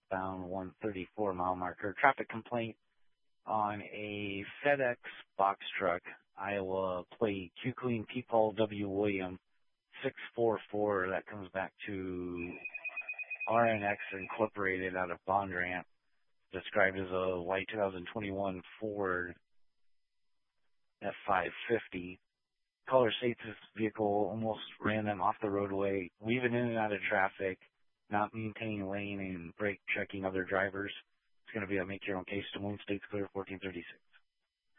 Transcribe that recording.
southbound 134 mile marker. Traffic complaint on a FedEx box truck, Iowa plate Q Queen P Paul W William 644. That comes back to RNX Incorporated out of Bondurant, described as a white 2021 Ford F550. Caller states this vehicle almost ran them off the roadway, weaving in and out of traffic, not maintaining lane and brake checking other drivers. It's going to be a make your own case. Des Moines State's Clear 1436.